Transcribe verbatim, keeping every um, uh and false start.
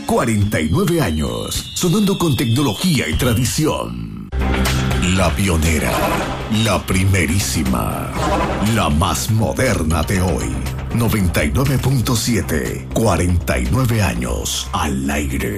cuarenta y nueve años, sonando con tecnología y tradición. La pionera, la primerísima, la más moderna de hoy. noventa y nueve punto siete, cuarenta y nueve años al aire.